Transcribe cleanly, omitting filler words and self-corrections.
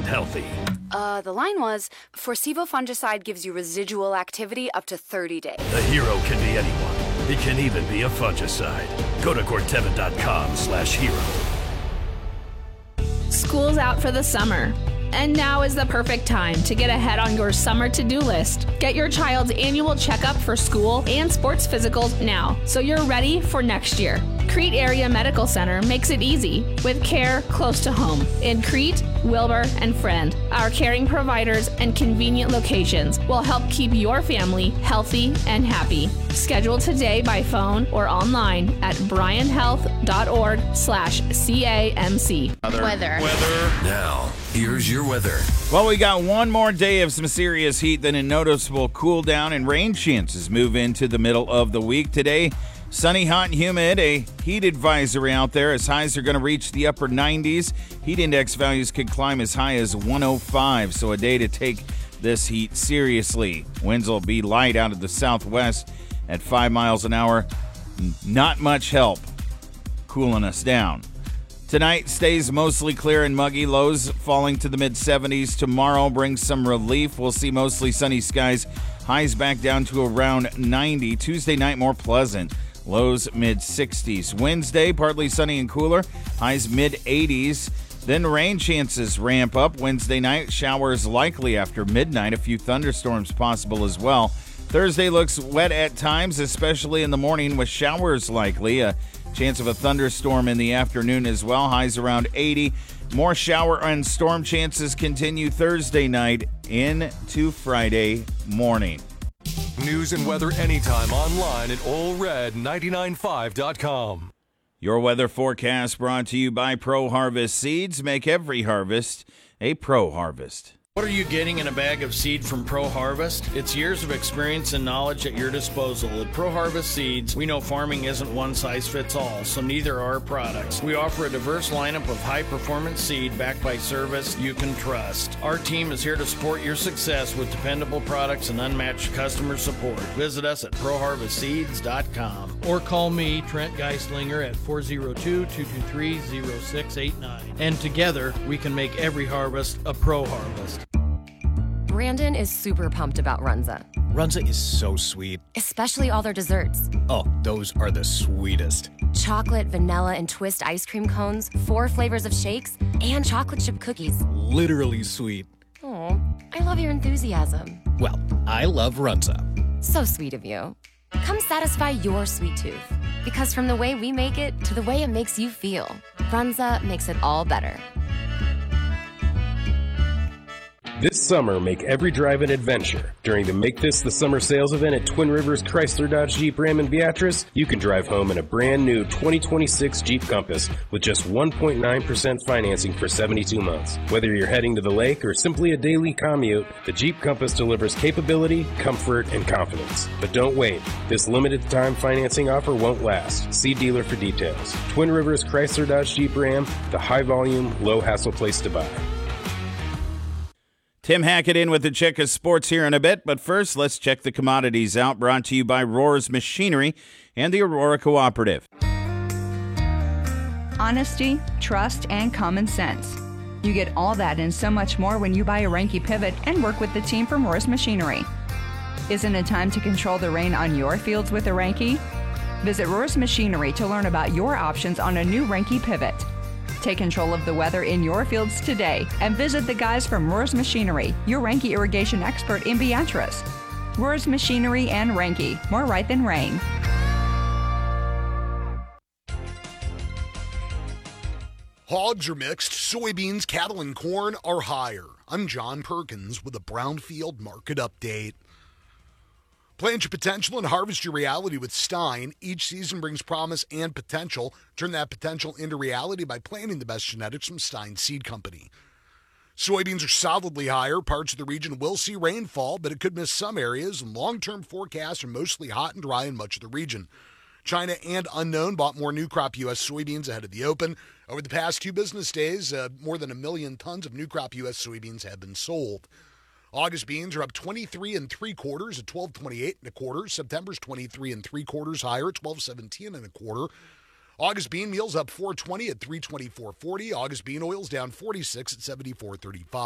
healthy. The line was, Forcevo fungicide gives you residual activity up to 30 days. A hero can be anyone. It can even be a fungicide. Go to Corteva.com/hero. School's out for the summer. And now is the perfect time to get ahead on your summer to-do list. Get your child's annual checkup for school and sports physicals now, so you're ready for next year. Crete Area Medical Center makes it easy with care close to home in Crete, Wilbur, and Friend. Our caring providers and convenient locations will help keep your family healthy and happy. Schedule today by phone or online at bryanhealth.org/CAMC. Weather. Now, here's your weather. Well, we got one more day of some serious heat, then a noticeable cool down and rain chances move into the middle of the week. Today, sunny, hot, and humid. A heat advisory out there as highs are going to reach the upper 90s. Heat index values could climb as high as 105, so a day to take this heat seriously. Winds will be light out of the southwest at 5 miles an hour. Not much help cooling us down. Tonight stays mostly clear and muggy, lows falling to the mid-70s. Tomorrow brings some relief. We'll see mostly sunny skies, highs back down to around 90. Tuesday night more pleasant, lows mid-60s. Wednesday partly sunny and cooler, highs mid-80s. Then rain chances ramp up. Wednesday night, showers likely after midnight, a few thunderstorms possible as well. Thursday looks wet at times, especially in the morning with showers likely. A chance of a thunderstorm in the afternoon as well. Highs around 80. More shower and storm chances continue Thursday night into Friday morning. News and weather anytime online at allred995.com. Your weather forecast brought to you by Pro Harvest Seeds. Make every harvest a Pro Harvest. What are you getting in a bag of seed from Pro Harvest? It's years of experience and knowledge at your disposal. At Pro Harvest Seeds, we know farming isn't one size fits all, so neither are our products. We offer a diverse lineup of high-performance seed backed by service you can trust. Our team is here to support your success with dependable products and unmatched customer support. Visit us at ProHarvestSeeds.com or call me, Trent Geislinger, at 402-223-0689. And together, we can make every harvest a Pro Harvest. Brandon is super pumped about Runza. Runza is so sweet. Especially all their desserts. Oh, those are the sweetest. Chocolate, vanilla, and twist ice cream cones, 4 flavors of shakes, and chocolate chip cookies. Literally sweet. Oh, I love your enthusiasm. Well, I love Runza. So sweet of you. Come satisfy your sweet tooth. Because from the way we make it to the way it makes you feel, Runza makes it all better. This summer, make every drive an adventure. During the Make This the Summer sales event at Twin Rivers Chrysler Dodge Jeep Ram in Beatrice, you can drive home in a brand new 2026 Jeep Compass with just 1.9% financing for 72 months. Whether you're heading to the lake or simply a daily commute, the Jeep Compass delivers capability, comfort, and confidence. But don't wait. This limited time financing offer won't last. See dealer for details. Twin Rivers Chrysler Dodge Jeep Ram, the high volume, low hassle place to buy. Tim Hackett in with the check of sports here in a bit, but first let's check the commodities out, brought to you by Rohr's Machinery and the Aurora Cooperative. Honesty, trust, and common sense. You get all that and so much more when you buy a Reinke pivot and work with the team from Rohr's Machinery. Isn't it time to control the rain on your fields with a Reinke? Visit Rohr's Machinery to learn about your options on a new Reinke pivot. Take control of the weather in your fields today and visit the guys from Rohr's Machinery, your Reinke irrigation expert in Beatrice. Rohr's Machinery and Reinke, more right than rain. Hogs are mixed, soybeans, cattle, and corn are higher. I'm John Perkins with a Brownfield Market Update. Plant your potential and harvest your reality with Stein. Each season brings promise and potential. Turn that potential into reality by planting the best genetics from Stein Seed Company. Soybeans are solidly higher. Parts of the region will see rainfall, but it could miss some areas, and long-term forecasts are mostly hot and dry in much of the region. China and Unknown bought more new crop U.S. soybeans ahead of the open. Over the past 2 business days, more than 1 million tons of new crop U.S. soybeans have been sold. August beans are up 23 3/4 at 12.28 1/4. September's 23 3/4 higher at 12.17 1/4. August bean meal's up 4.20 at 3.24.40. August bean oil's down 46 at 74.35.